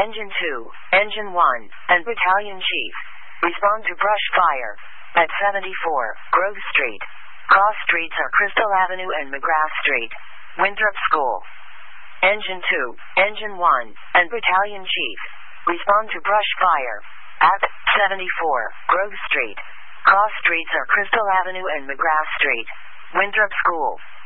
Engine 2, Engine 1, and Battalion Chief. Respond to brush fire at 74 Grove Street. Cross streets are Crystal Avenue and McGrath Street. Winthrop School. Engine 2, Engine 1, and Battalion Chief. Respond to brush fire at 74 Grove Street. Cross streets are Crystal Avenue and McGrath Street. Winthrop School.